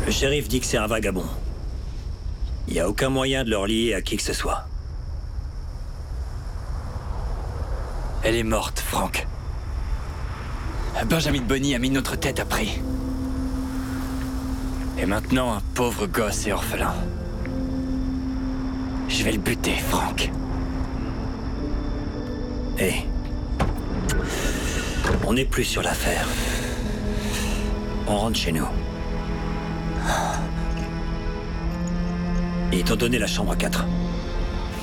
Le shérif dit que c'est un vagabond. Il n'y a aucun moyen de le relier à qui que ce soit. Elle est morte, Frank. Benjamin Bonney a mis notre tête à prix. Et maintenant, un pauvre gosse est orphelin. Je vais le buter, Frank. Hé. On n'est plus sur l'affaire. On rentre chez nous. Ils t'ont donné la chambre 4.